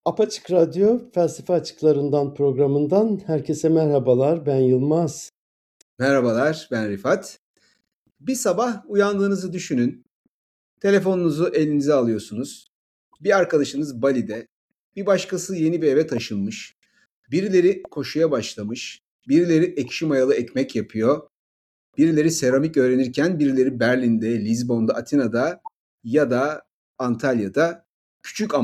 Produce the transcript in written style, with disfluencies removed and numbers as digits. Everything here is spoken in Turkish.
Apaçık Radyo Felsefe Açıklarından programından herkese merhabalar. Ben Yılmaz. Merhabalar, ben Rifat. Bir sabah uyandığınızı düşünün. Telefonunuzu elinize alıyorsunuz. Bir arkadaşınız Bali'de, bir başkası yeni bir eve taşınmış. Birileri koşuya başlamış, birileri ekşi mayalı ekmek yapıyor. Birileri seramik öğrenirken birileri Berlin'de, Lizbon'da, Atina'da ya da Antalya'da küçük